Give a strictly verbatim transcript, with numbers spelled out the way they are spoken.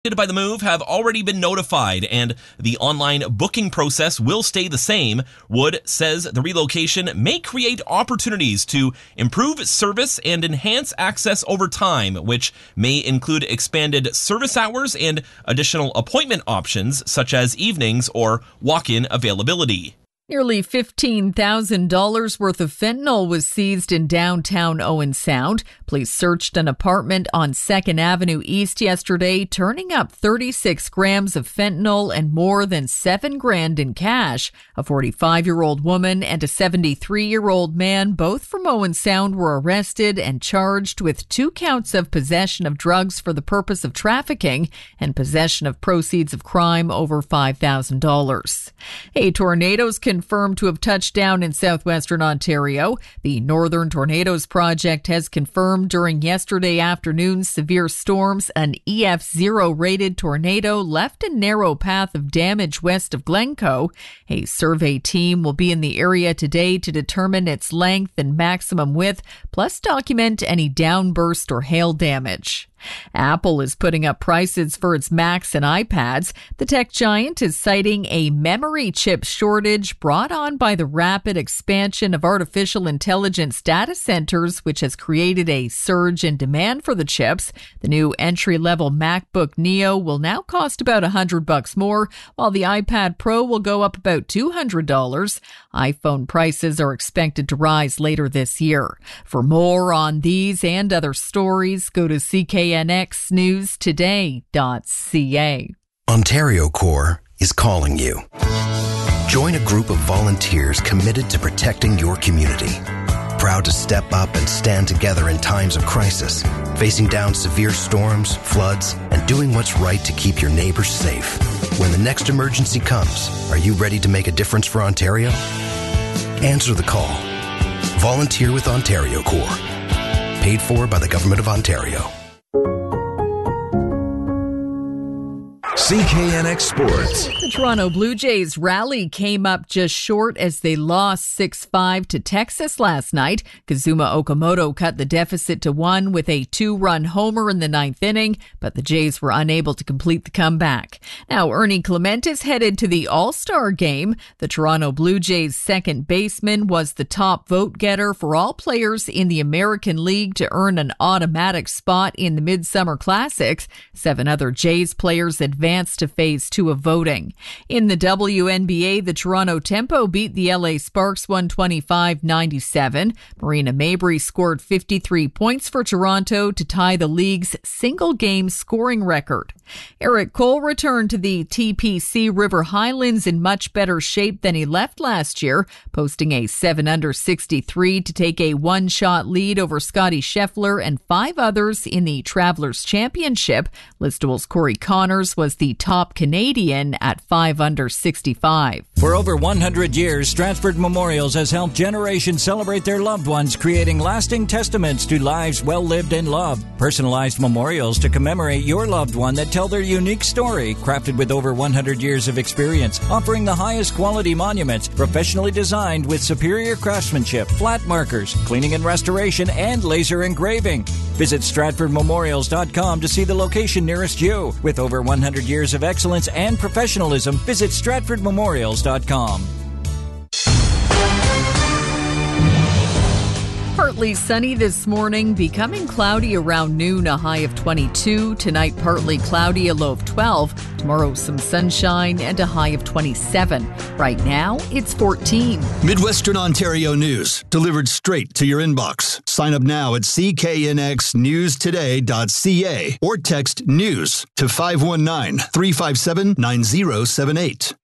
by the move have already been notified, and the online booking process will stay the same. Wood says the relocation may create opportunities to improve service and enhance access over time, which may include expanded service hours and additional appointment options such as evenings or walk-in availability. Nearly fifteen thousand dollars worth of fentanyl was seized in downtown Owen Sound. Police searched an apartment on second Avenue East yesterday, turning up thirty-six grams of fentanyl and more than seven grand in cash. A forty-five-year-old woman and a seventy-three-year-old man, both from Owen Sound, were arrested and charged with two counts of possession of drugs for the purpose of trafficking and possession of proceeds of crime over five thousand dollars. A tornado's confirmed to have touched down in southwestern Ontario. The Northern Tornadoes Project has confirmed during yesterday afternoon's severe storms an E F zero rated tornado left a narrow path of damage west of Glencoe. A survey team will be in the area today to determine its length and maximum width, plus document any downburst or hail damage. Apple is putting up prices for its Macs and iPads. The tech giant is citing a memory chip shortage brought on by the rapid expansion of artificial intelligence data centers, which has created a surge in demand for the chips. The new entry-level MacBook Neo will now cost about one hundred bucks more, while the iPad Pro will go up about two hundred dollars. iPhone prices are expected to rise later this year. For more on these and other stories, go to C K N X news today dot C A. Ontario Corps is calling you. Join a group of volunteers committed to protecting your community. Proud to step up and stand together in times of crisis, facing down severe storms, floods, and doing what's right to keep your neighbors safe. When the next emergency comes, are you ready to make a difference for Ontario? Answer the call. Volunteer with Ontario Corps. Paid for by the Government of Ontario. C K N X Sports. The Toronto Blue Jays rally came up just short as they lost six five to Texas last night. Kazuma Okamoto cut the deficit to one with a two-run homer in the ninth inning, but the Jays were unable to complete the comeback. Now, Ernie Clement is headed to the All-Star game. The Toronto Blue Jays second baseman was the top vote getter for all players in the American League to earn an automatic spot in the Midsummer Classics. Seven other Jays players advanced to phase two of voting. In the W N B A, the Toronto Tempo beat the L A Sparks one twenty-five ninety-seven. Marina Mabrey scored fifty-three points for Toronto to tie the league's single-game scoring record. Eric Cole returned to the T P C River Highlands in much better shape than he left last year, posting a seven under sixty-three to take a one-shot lead over Scotty Scheffler and five others in the Travelers Championship. Listable's Corey Connors was the top Canadian at five under sixty-five. For over one hundred years, Stratford Memorials has helped generations celebrate their loved ones, creating lasting testaments to lives well lived and loved. Personalized memorials to commemorate your loved one that tell their unique story, crafted with over one hundred years of experience, offering the highest quality monuments, professionally designed with superior craftsmanship, flat markers, cleaning and restoration, and laser engraving. Visit Stratford Memorials dot com to see the location nearest you. With over one hundred years of excellence and professionalism, visit Stratford Memorials dot com. Partly sunny this morning, becoming cloudy around noon, a high of twenty-two. Tonight, partly cloudy, a low of twelve. Tomorrow, some sunshine and a high of twenty-seven. Right now, it's fourteen. Midwestern Ontario news, delivered straight to your inbox. Sign up now at C K N X news today dot C A or text NEWS to five one nine, three five seven, nine zero seven eight.